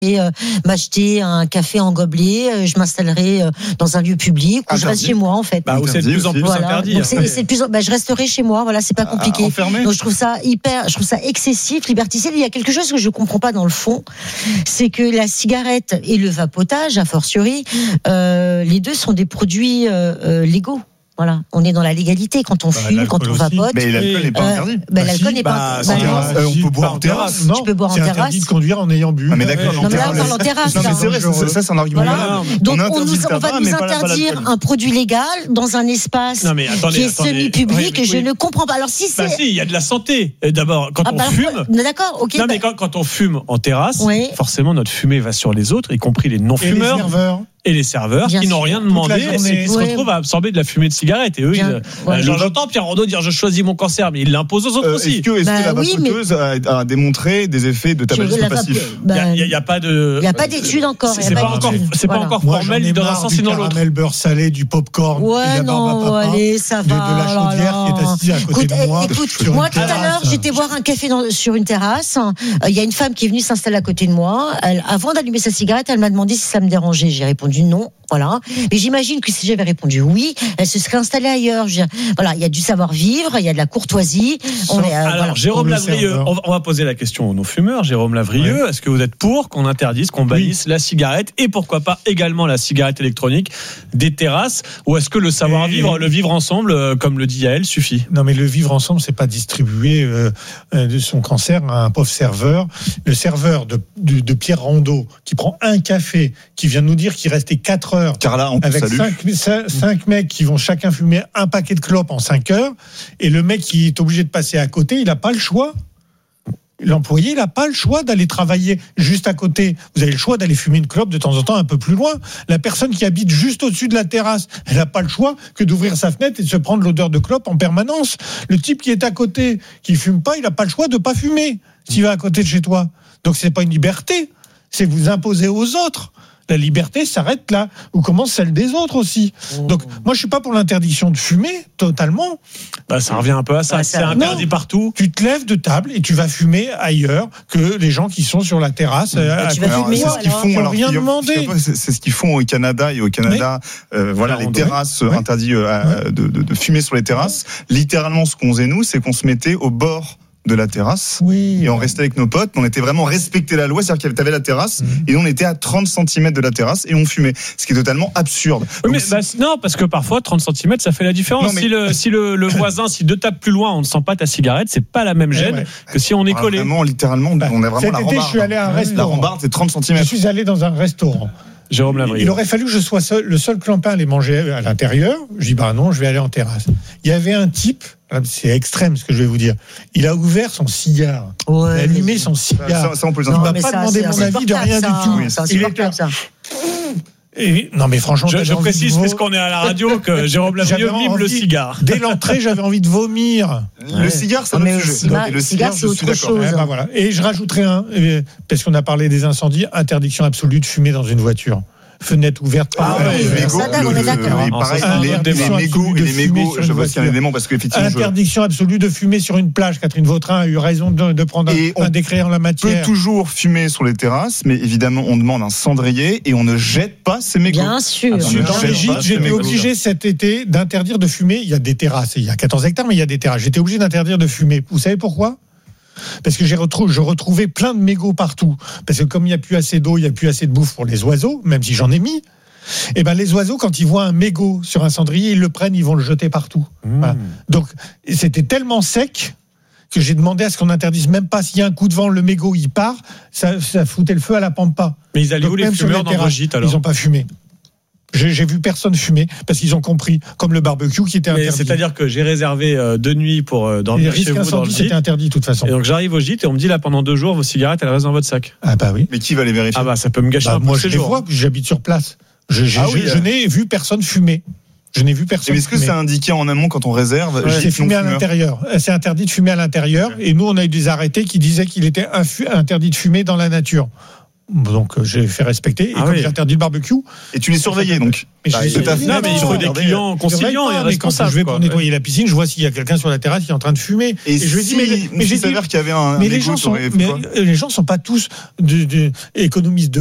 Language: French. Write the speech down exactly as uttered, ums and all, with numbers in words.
Et euh, m'acheter un café en gobelet, euh, je m'installerai euh, dans un lieu public ou je reste chez moi en fait. Bah, c'est de plus en plus voilà. interdit. Donc c'est, c'est plus, bah, je resterai chez moi. Voilà, c'est pas compliqué. Enfermé. Donc je trouve ça hyper, je trouve ça excessif, liberticide. Il y a quelque chose que je comprends pas dans le fond, c'est que la cigarette et le vapotage, a fortiori, euh, les deux sont des produits euh, euh, légaux. Voilà, on est dans la légalité quand on bah, fume, quand on vapote. Mais l'alcool n'est pas euh, interdit. Bah, l'alcool n'est pas interdit. Euh, on peut boire en terrasse. Non, tu peux boire en terrasse. C'est interdit de conduire en ayant bu. Ah, mais d'accord. Non, mais là, on parle en terrasse. Non, mais c'est vrai, ça, ça c'est un argument. Voilà. Donc, on, on, nous, on va nous interdire un produit légal dans un espace non, mais attendez, qui est attendez. semi-public. Oui, je oui. ne comprends pas. Alors, si c'est. Bah, si, il y a de la santé. D'abord, quand ah, on bah, fume. D'accord, ok. Non, bah... mais quand, quand on fume en terrasse, oui. forcément, notre fumée va sur les autres, y compris les non-fumeurs. Et les serveurs. Et les serveurs Bien qui sûr. n'ont rien demandé et qui se ouais. retrouvent à absorber de la fumée de cigarette. Et eux, Bien. ils, ouais. euh, j'entends Pierre Rondeau dire je choisis mon cancer, mais il l'impose aux autres euh, aussi. Est-ce que, est-ce bah, que la oui, vapoteuse mais... a, a démontré des effets de tabagisme passif? Il bah, n'y a, a, a pas de. Il n'y a pas d'études encore. C'est, c'est pas, pas encore, c'est voilà. pas encore Moi, formel ni dans un sens ni dans l'autre. Du caramel beurre salé, du popcorn. Ouais, non, allez, ça va. De, de la chaudière là, là. qui est assise à côté écoute, de moi. Écoute, moi tout à l'heure, j'étais boire un café dans, sur une terrasse. Il euh, y a une femme qui est venue s'installer à côté de moi. Elle, avant d'allumer sa cigarette, elle m'a demandé si ça me dérangeait. J'ai répondu non. Voilà. Mais j'imagine que si j'avais répondu oui, elle se serait installée ailleurs. Je, voilà, il y a du savoir-vivre, il y a de la courtoisie. On est, euh, Alors, voilà. Jérôme Lavrieux, on va, on va poser la question aux non-fumeurs. Jérôme Lavrieux, ouais. Est-ce que vous êtes pour qu'on interdise, qu'on bannisse oui. la cigarette et pourquoi pas également la cigarette électronique des terrasses, ou est-ce que le savoir-vivre, et... le vivre ensemble, euh, comme le dit Yael, suffit? Non, mais le vivre ensemble, c'est pas distribuer euh, de son cancer à un pauvre serveur. Le serveur de, de, de Pierre Rondeau qui prend un café, qui vient nous dire qu'il restait quatre heures Carla, on avec cinq, cinq mecs qui vont chacun fumer un paquet de clopes en cinq heures, et le mec qui est obligé de passer à côté, il n'a pas le choix. L'employé, il n'a pas le choix d'aller travailler juste à côté. Vous avez le choix d'aller fumer une clope de temps en temps un peu plus loin. La personne qui habite juste au-dessus de la terrasse, elle n'a pas le choix que d'ouvrir sa fenêtre et de se prendre l'odeur de clope en permanence. Le type qui est à côté, qui fume pas, il n'a pas le choix de pas fumer s'il va à côté de chez toi. Donc c'est pas une liberté, c'est vous imposer aux autres. La liberté s'arrête là, où commence celle des autres aussi. Donc, moi, je suis pas pour l'interdiction de fumer, totalement. Bah, ça revient un peu à ça. Bah, c'est ça... interdit non, partout. Tu te lèves de table et tu vas fumer ailleurs que les gens qui sont sur la terrasse. À tu vas fumer, c'est ce qu'ils font. Alors, rien demander. C'est, c'est ce qu'ils font au Canada. Et au Canada, oui. euh, voilà, les terrasses oui. interdit euh, oui. de, de, de fumer sur les terrasses. Littéralement, ce qu'on faisait, nous, c'est qu'on se mettait au bord de la terrasse oui. et on restait avec nos potes, on était vraiment respecté la loi, c'est-à-dire qu'il y avait la terrasse mmh. et nous on était à trente centimètres de la terrasse et on fumait, ce qui est totalement absurde. Oui, mais bah, non, parce que parfois trente centimètres ça fait la différence. Non, mais... Si, le, si le, le voisin, si deux tables plus loin on ne sent pas ta cigarette, c'est pas la même gêne ouais. que si on est collé. Ah, vraiment, littéralement, bah, on est vraiment cet la été, rambarde. Je suis allé à un restaurant. La rambarde c'est trente centimètres. Je suis allé dans un restaurant. Jérôme Lavrieux. Il aurait fallu que je sois seul, le seul clampin à les manger à l'intérieur. Je dis bah non, je vais aller en terrasse. Il y avait un type, c'est extrême ce que je vais vous dire. Il a ouvert son cigare, ouais, il a allumé son cigare. Ça, ça on peut le il m'a pas ça, demandé mon avis de rien ça, du tout. Oui, ça, il est ça. Et, non mais franchement, je, je précise puisqu'on est à la radio que Jérôme Lavrieux mime le cigare. Dès l'entrée, j'avais envie de vomir. Le cigare, c'est un sujet. Cigare, le cigare, c'est autre chose. Eh ben voilà. Et je rajouterai un, parce qu'on a parlé des incendies, interdiction absolue de fumer dans une voiture. Fenêtre ouverte. Ah euh, oui, euh, mégots, ça, on est d'accord. Le, pareil, les, les mégots et les mégots, je vois qu'il y a un élément parce qu'effectivement. Interdiction je... absolue de fumer sur une plage. Catherine Vautrin a eu raison de, de prendre et un, un décret en la matière. On peut toujours fumer sur les terrasses, mais évidemment, on demande un cendrier et on ne jette pas ces mégots. Bien sûr. Dans les gîtes, j'étais obligé cet été d'interdire de fumer. Il y a des terrasses, il y a quatorze hectares, mais il y a des terrasses. J'étais obligé d'interdire de fumer. Vous savez pourquoi ? Parce que j'ai retrouvé, je retrouvais plein de mégots partout. Parce que comme il n'y a plus assez d'eau, il n'y a plus assez de bouffe pour les oiseaux, même si j'en ai mis. Et ben les oiseaux, quand ils voient un mégot sur un cendrier, ils le prennent, ils vont le jeter partout. Mmh. Voilà. Donc c'était tellement sec que j'ai demandé à ce qu'on interdise même pas s'il y a un coup de vent, le mégot il part, ça, ça foutait le feu à la pampa. Mais ils allaient où les fumeurs dans vos gîtes alors ? Ils n'ont pas fumé. J'ai, j'ai vu personne fumer parce qu'ils ont compris, comme le barbecue qui était mais interdit. C'est-à-dire que j'ai réservé euh, deux nuits pour euh, dormir chez vous dans le gîte. C'était interdit de toute façon. Et donc j'arrive au gîte et on me dit là pendant deux jours vos cigarettes elles restent dans votre sac. Ah bah oui. Mais qui va les vérifier ? Ah bah ça peut me gâcher bah, un peu moi ces je les jours. vois, j'habite sur place. Je, je, ah oui, je, euh... je n'ai vu personne fumer. Je n'ai vu personne. Mais est-ce que fumer. c'est indiqué en amont quand on réserve ? Ouais, c'est fumé à l'intérieur. C'est interdit de fumer à l'intérieur. Et nous, on a eu des arrêtés qui disaient qu'il était infu- interdit de fumer dans la nature. Donc euh, j'ai fait respecter. Et Ah comme oui. j'ai interdit le barbecue. Et tu les surveillais donc. Mais Bah, je les tout à fait. Non, mais il faut des Regardez, clients conciliants et mais quand responsables. je vais quoi. pour nettoyer la piscine, je vois s'il y a quelqu'un sur la terrasse qui est en train de fumer. Et, je lui si, dis, mais, mais mais j'ai il dit, s'avère qu'il y avait un, mais un les égo, gens sont, t'aurais fait mais quoi les gens sont pas tous de, de, économistes de